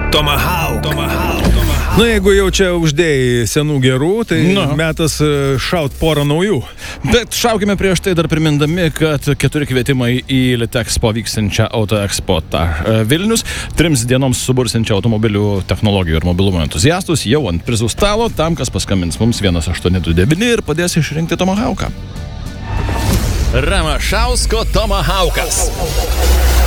Tomahawk. Na, jeigu jau čia uždėjai senų gerų, tai metas šaut porą naujų. Bet šaukime prieš tai dar primindami, kad 4 kvietimai į Litexpo vykstančią Autoexpotą Vilnius 3 dienoms subursinčią automobilių technologijų ir mobilumo entuziastus jau ant prizų stalo, tam, kas paskambins mums 1829 ir padės išrinkti Tomahawką. Ramašausko Tomahawkas.